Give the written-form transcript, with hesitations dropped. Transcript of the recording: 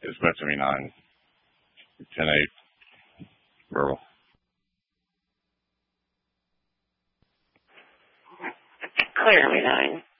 It's Metro 9, 10-8, verbal. Clear, me 9.